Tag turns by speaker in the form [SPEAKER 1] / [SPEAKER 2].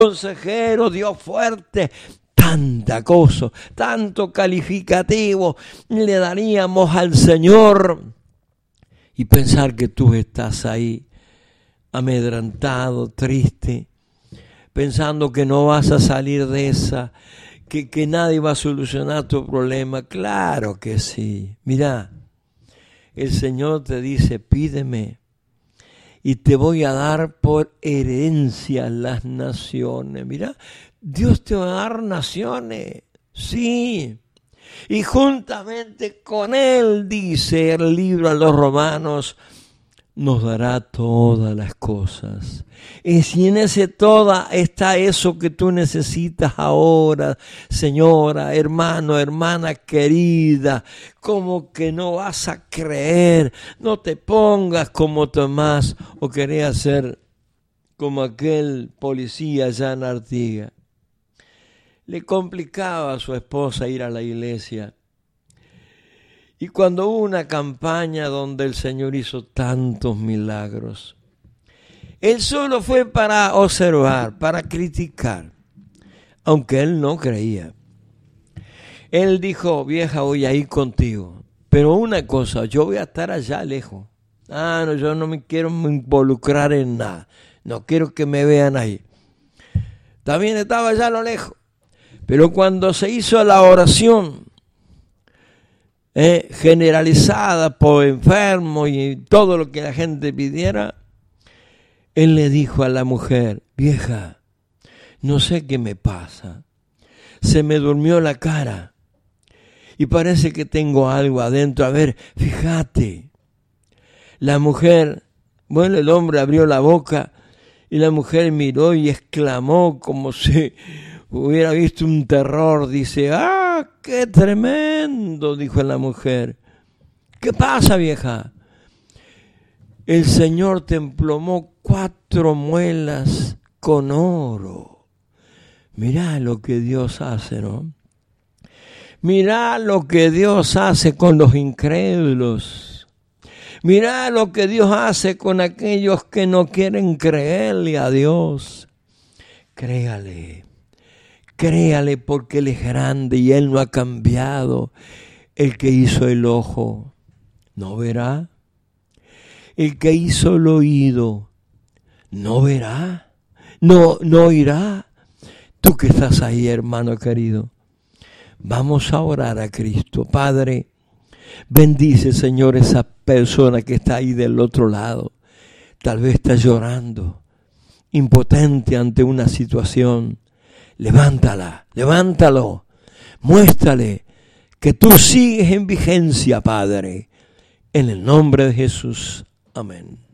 [SPEAKER 1] consejero, Dios fuerte. Tanta cosa, tanto calificativo le daríamos al Señor. Y pensar que tú estás ahí, amedrantado, triste, pensando que no vas a salir de esa, que nadie va a solucionar tu problema. Claro que sí. Mira, el Señor te dice, pídeme y te voy a dar por herencia las naciones. Mira, Dios te va a dar naciones, sí. Y juntamente con Él, dice el libro a los Romanos, nos dará todas las cosas. Y si en ese toda está eso que tú necesitas ahora, señora, hermano, hermana querida, como que no vas a creer, no te pongas como Tomás o querías ser como aquel policía allá en Artigas. Le complicaba a su esposa ir a la iglesia. Y cuando hubo una campaña donde el Señor hizo tantos milagros, él solo fue para observar, para criticar, aunque él no creía. Él dijo, vieja, voy a ir contigo, pero una cosa, yo voy a estar allá lejos. No, yo no me quiero involucrar en nada, no quiero que me vean ahí. También estaba allá a lo lejos, pero cuando se hizo la oración, generalizada por enfermos y todo lo que la gente pidiera, él le dijo a la mujer, vieja, no sé qué me pasa, se me durmió la cara y parece que tengo algo adentro, a ver, fíjate. La mujer, bueno, el hombre abrió la boca y la mujer miró y exclamó como si hubiera visto un terror. Dice, ¡ah, qué tremendo! Dijo la mujer. ¿Qué pasa, vieja? El Señor te emplomó 4 muelas con oro. Mirá lo que Dios hace, ¿no? Mirá lo que Dios hace con los incrédulos. Mirá lo que Dios hace con aquellos que no quieren creerle a Dios. Créale. Créale porque Él es grande y Él no ha cambiado. El que hizo el ojo, ¿no verá? El que hizo el oído, ¿no verá? No oirá. Tú que estás ahí, hermano querido, vamos a orar a Cristo. Padre, bendice, Señor, esa persona que está ahí del otro lado. Tal vez está llorando, impotente ante una situación. Levántalo, muéstrale que tú sigues en vigencia, Padre, en el nombre de Jesús. Amén.